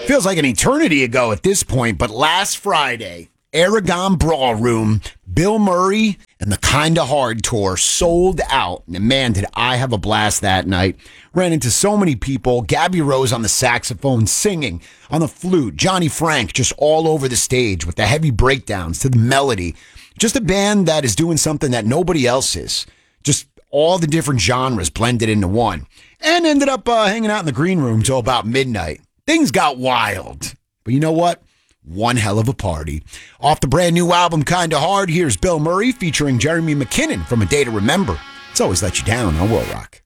Feels like an eternity ago at this point, but last Friday, Aragon Brawl Room, Bill Murray, and the Kinda Hard Tour sold out. And man, did I have a blast that night. Ran into so many people. Gabby Rose on the saxophone singing, on the flute. Johnny Frank just all over the stage with the heavy breakdowns to the melody. Just a band that is doing something that nobody else is. Just all the different genres blended into one. And ended up hanging out in the green room till about midnight. Things got wild. But you know what? One hell of a party. Off the brand new album, Kinda Hard, here's Bill Murray featuring Jeremy McKinnon from A Day to Remember. It's Always Let You Down on World Rock.